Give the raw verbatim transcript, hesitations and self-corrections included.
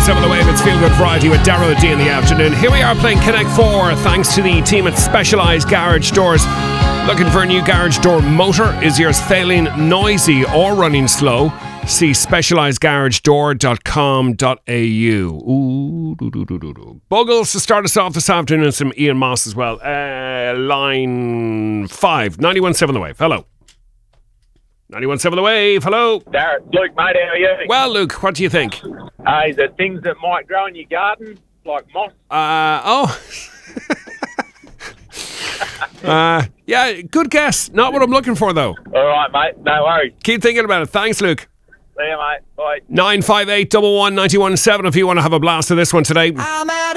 seven The Wave, it's Feel Good Friday with Daryl D in the afternoon. Here we are playing Connect four, thanks to the team at Specialized Garage Doors. Looking for a new garage door motor? Is yours failing, noisy or running slow? See specialized garage door dot com dot a u. Ooh, doo, doo, doo, doo, doo. Buggles to start us off this afternoon, and some Ian Moss as well. Uh, line five, ninety-one point seven The Wave. Hello. ninety-one point seven The Wave. Hello. Darren, Luke, mate, how are you? Well, Luke, what do you think? Uh, is there things that might grow in your garden, like moss? Uh, oh. uh, yeah, good guess. Not what I'm looking for, though. All right, mate, no worries. Keep thinking about it. Thanks, Luke. See you, mate. Bye. nine five eight, one one, nine one seven if you want to have a blast of this one today.